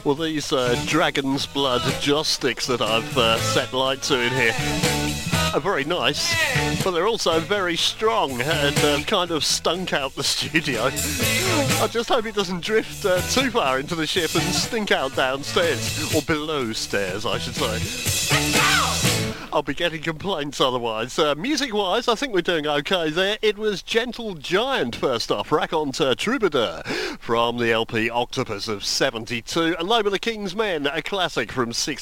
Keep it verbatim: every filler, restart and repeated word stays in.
Well, these uh, Dragon's Blood joss sticks that I've uh, set light to in here are very nice, but they're also very strong and uh, kind of stunk out the studio. I just hope it doesn't drift uh, too far into the ship and stink out downstairs, or below stairs, I should say. I'll be getting complaints otherwise. Uh, music-wise, I think we're doing okay there. It was Gentle Giant first off, Raconte Troubadour from the L P Octopus of seventy-two, and Loba the King's Men, a classic from sixty.